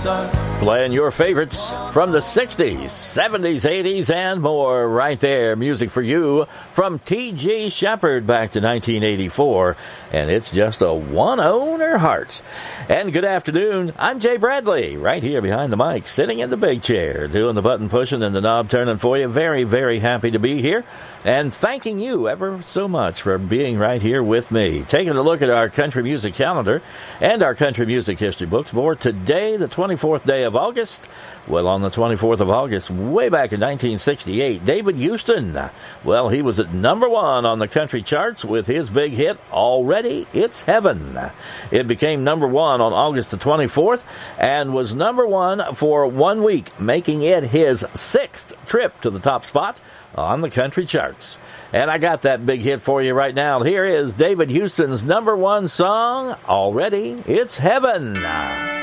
Playing your favorites from the 60s, 70s, 80s, and more right there. Music for you from T.G. Shepherd back to 1984. And it's just a one-owner hearts. And good afternoon. I'm Jay Bradley, right here behind the mic, sitting in the big chair, doing the button pushing and the knob turning for you. Very, very happy to be here. And thanking you ever so much for being right here with me. Taking a look at our country music calendar and our country music history books for today, the 24th day of August. Well, on the 24th of August, way back in 1968, David Houston, well, he was at number one on the country charts with his big hit, Already It's Heaven. It became number one on August the 24th and was number one for 1 week, making it his sixth trip to the top spot on the country charts. And I got that big hit for you right now. Here is David Houston's number one song, Already It's Heaven.